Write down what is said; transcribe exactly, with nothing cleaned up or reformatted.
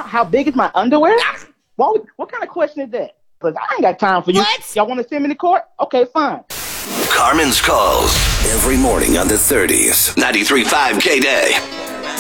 how big is my underwear? What, would- what kind of question is that? Because I ain't got time for you. What? Y'all want to send me to court? Okay, fine. Carmen's Calls every morning on the thirties. ninety-three point five K-Day.